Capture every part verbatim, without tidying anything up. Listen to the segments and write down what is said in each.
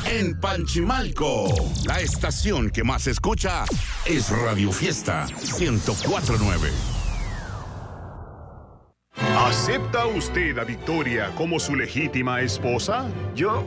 en Panchimalco. La estación que más se escucha es Radio Fiesta ciento cuatro punto nueve. ¿Acepta usted a Victoria como su legítima esposa? Yo...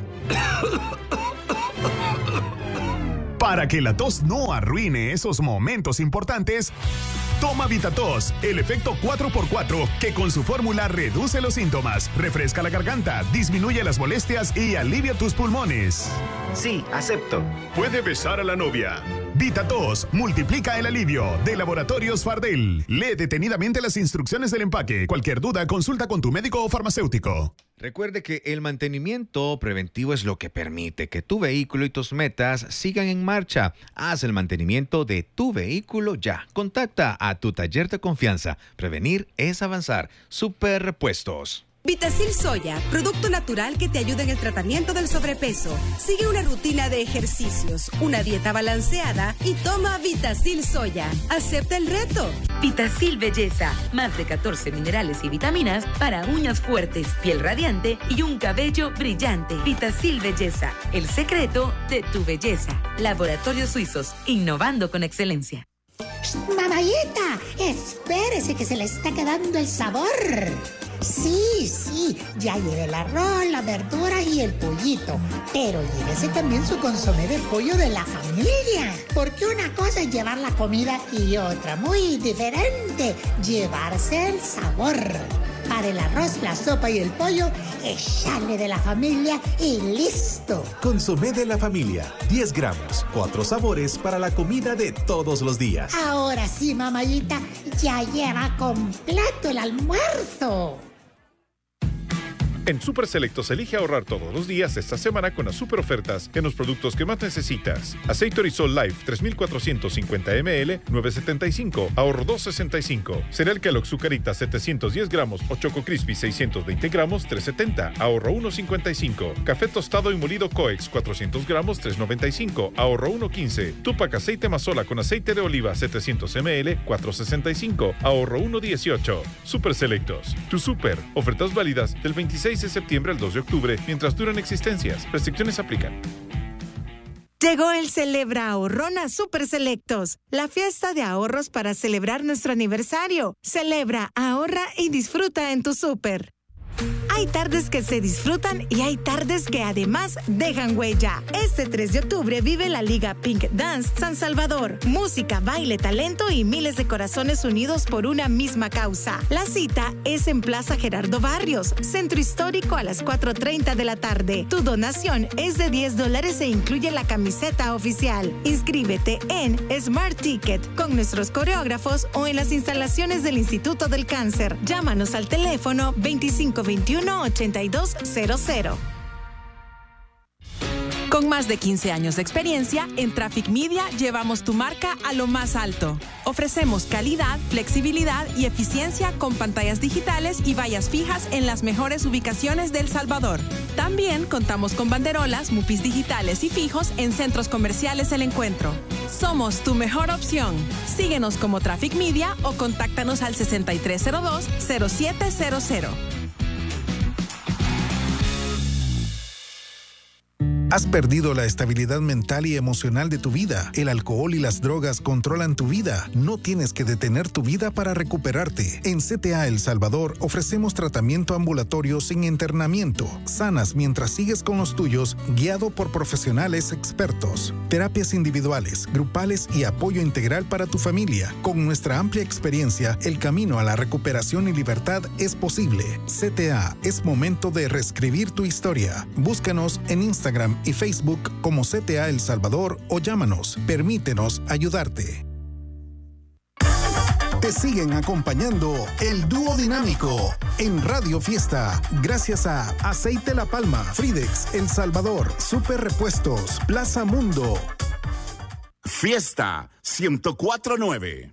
Para que la tos no arruine esos momentos importantes, toma VitaTos, el efecto cuatro por cuatro, que con su fórmula reduce los síntomas, refresca la garganta, disminuye las molestias y alivia tus pulmones. Sí, acepto. Puede besar a la novia. VitaTos multiplica el alivio, de Laboratorios Fardel. Lee detenidamente las instrucciones del empaque. Cualquier duda, consulta con tu médico o farmacéutico. Recuerde que el mantenimiento preventivo es lo que permite que tu vehículo y tus metas sigan en marcha. Haz el mantenimiento de tu vehículo ya. Contacta a tu taller de confianza. Prevenir es avanzar. Super Repuestos. Vitacil Soya, producto natural que te ayuda en el tratamiento del sobrepeso. Sigue una rutina de ejercicios, una dieta balanceada y toma Vitacil Soya. Acepta el reto. Vitacil Belleza, más de catorce minerales y vitaminas para uñas fuertes, piel radiante y un cabello brillante. Vitacil Belleza, el secreto de tu belleza. Laboratorios Suizos, innovando con excelencia. Mamayita, espérese que se le está quedando el sabor. Sí, sí, ya lleve el arroz, las verduras y el pollito. Pero llévese también su consomé de pollo de la familia. Porque una cosa es llevar la comida y otra, muy diferente, llevarse el sabor. Para el arroz, la sopa y el pollo, echarle de la familia y listo. Consomé de la familia, diez gramos, cuatro sabores para la comida de todos los días. Ahora sí, mamayita, ya lleva completo el almuerzo. En Super Selectos elige ahorrar todos los días esta semana con las super ofertas en los productos que más necesitas. Aceite Orisol Life tres mil cuatrocientos cincuenta mililitros, nueve setenta y cinco, ahorro dos sesenta y cinco. Cereal Kellogg Zucarita setecientos diez gramos o Choco Crispy seiscientos veinte gramos, tres setenta, ahorro uno cincuenta y cinco. Café tostado y molido Coex cuatrocientos gramos, tres noventa y cinco, ahorro uno quince. Tupac aceite Mazola con aceite de oliva setecientos mililitros, cuatro sesenta y cinco, ahorro uno dieciocho. Super Selectos, tu super. Ofertas válidas del veintiséis de septiembre al dos de octubre, mientras duran existencias. Restricciones aplican. Llegó el Celebra Ahorrón a Super Selectos, la fiesta de ahorros para celebrar nuestro aniversario. Celebra, ahorra y disfruta en tu súper. Hay tardes que se disfrutan y hay tardes que además dejan huella. Este tres de octubre vive la Liga Pink Dance San Salvador. Música, baile, talento y miles de corazones unidos por una misma causa. La cita es en Plaza Gerardo Barrios, Centro Histórico, a las cuatro treinta de la tarde. Tu donación es de diez dólares e incluye la camiseta oficial. Inscríbete en Smart Ticket con nuestros coreógrafos o en las instalaciones del Instituto del Cáncer. Llámanos al teléfono veinticinco veintiuno ochenta y dos cero cero. Con más de quince años de experiencia, en Traffic Media llevamos tu marca a lo más alto. Ofrecemos calidad, flexibilidad y eficiencia con pantallas digitales y vallas fijas en las mejores ubicaciones de El Salvador. También contamos con banderolas, mupis digitales y fijos en centros comerciales El Encuentro. Somos tu mejor opción. Síguenos como Traffic Media o contáctanos al sesenta y tres cero dos cero siete cero cero. Has perdido la estabilidad mental y emocional de tu vida. El alcohol y las drogas controlan tu vida. No tienes que detener tu vida para recuperarte. En C T A El Salvador ofrecemos tratamiento ambulatorio sin internamiento. Sanas mientras sigues con los tuyos, guiado por profesionales expertos. Terapias individuales, grupales y apoyo integral para tu familia. Con nuestra amplia experiencia, el camino a la recuperación y libertad es posible. C T A, es momento de reescribir tu historia. Búscanos en Instagram y Facebook como C T A El Salvador o llámanos. Permítenos ayudarte. Te siguen acompañando el dúo dinámico en Radio Fiesta, gracias a Aceite La Palma, Fridex El Salvador, Super Repuestos, Plaza Mundo. Fiesta ciento cuatro punto nueve.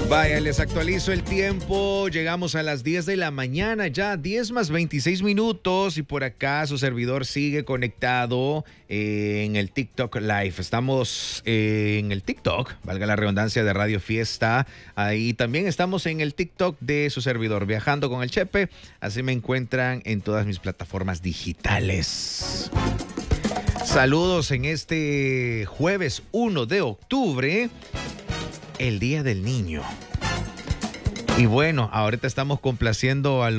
Vaya, les actualizo el tiempo. Llegamos a las diez de la mañana, ya diez más veintiséis minutos. Y por acá su servidor sigue conectado eh, en el TikTok Live. Estamos eh, en el TikTok, valga la redundancia, de Radio Fiesta. Ahí también estamos en el TikTok de su servidor, Viajando con el Chepe. Así me encuentran en todas mis plataformas digitales. Saludos en este jueves uno de octubre. El Día del Niño. Y bueno, ahorita estamos complaciendo a los